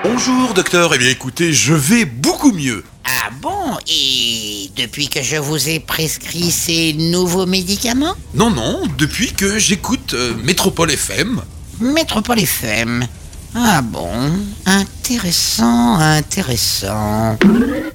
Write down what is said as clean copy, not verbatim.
Bonjour docteur, eh bien écoutez, je vais beaucoup mieux. Ah bon? Et depuis que je vous ai prescrit ces nouveaux médicaments? Non, depuis que j'écoute Métropole FM. Métropole FM. Ah bon? Intéressant.